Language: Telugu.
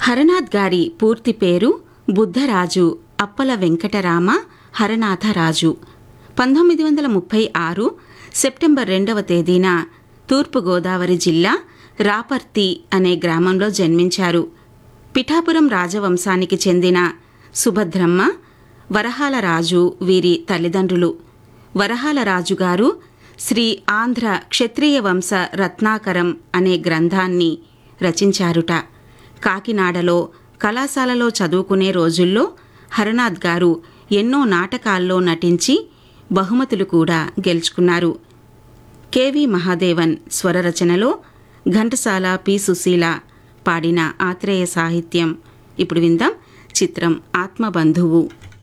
హరనాథ్ గారి పూర్తి పేరు బుద్ధరాజు అప్పల వెంకటరామ హరనాథరాజు. 1936 సెప్టెంబర్ 2వ తేదీన తూర్పుగోదావరి జిల్లా రాపర్తి అనే గ్రామంలో జన్మించారు. పిఠాపురం రాజవంశానికి చెందిన సుభద్రమ్మ, వరహాల రాజు వీరి తల్లిదండ్రులు. వరహాల రాజుగారు శ్రీ ఆంధ్ర క్షత్రియ వంశ రత్నాకరం అనే గ్రంథాన్ని రచించారుట. కాకినాడలో కళాశాలలో చదువుకునే రోజుల్లో హరనాథ్ గారు ఎన్నో నాటకాల్లో నటించి బహుమతులు కూడా గెలుచుకున్నారు. KV Mahadevan స్వరరచనలో Ghantasala, P. సుశీల పాడిన ఆత్రేయ సాహిత్యం ఇప్పుడు విందాం. చిత్రం ఆత్మబంధువు.